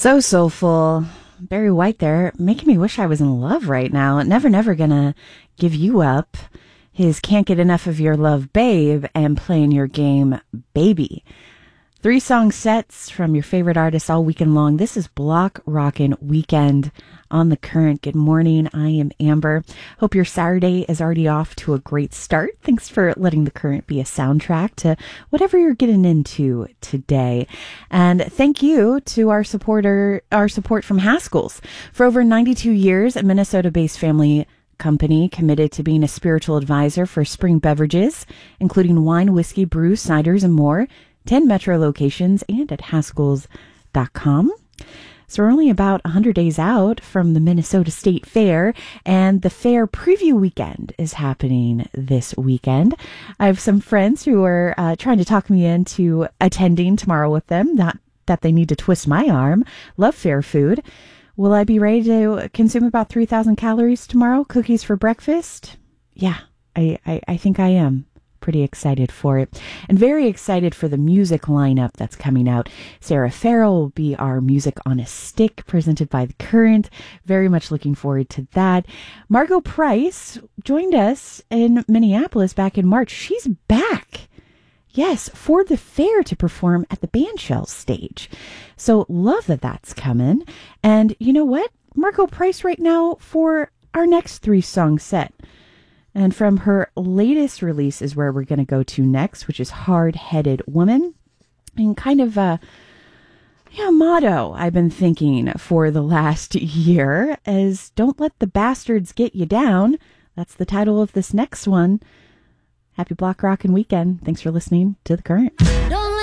So soulful. Barry White there, making me wish I was in love right now. Never, never gonna give you up. His Can't Get Enough of Your Love, Babe, and Playing Your Game, Baby. 3 song sets from your favorite artists all weekend long. This is Block Rockin' Weekend on The Current. Good morning. I am Amber. Hope your Saturday is already off to a great start. Thanks for letting The Current be a soundtrack to whatever you're getting into today. And thank you to our support from Haskell's. For over 92 years, a Minnesota-based family company committed to being a spiritual advisor for spring beverages, including wine, whiskey, brews, ciders, and more. 10 metro locations and at Haskells.com. So we're only about 100 days out from the Minnesota State Fair, and the fair preview weekend is happening this weekend. I have some friends who are trying to talk me into attending tomorrow with them, not that they need to twist my arm. Love fair food. Will I be ready to consume about 3,000 calories tomorrow? Cookies for breakfast? Yeah, I think I am. Pretty excited for it, and very excited for the music lineup that's coming out. Sarah Farrell will be our Music on a Stick presented by The Current. Very much looking forward to that. Margot Price joined us in Minneapolis back in March. She's back. Yes, for the fair to perform at the Bandshell stage. So love that that's coming. And you know what? Margot Price right now for our next 3-song set. And from her latest release is where we're going to go to next, which is Hard-Headed Woman. And kind of a motto I've been thinking for the last year is don't let the bastards get you down. That's the title of this next one. Happy Block Rockin' Weekend. Thanks for listening to The Current.